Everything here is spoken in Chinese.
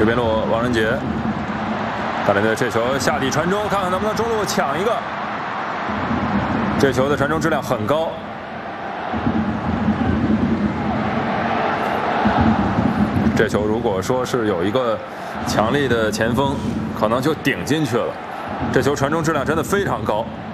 右边路王仁杰，大连队这球下底传中，看看能不能中路抢一个。这球的传中质量很高。这球如果说是有一个强力的前锋，可能就顶进去了。这球传中质量真的非常高。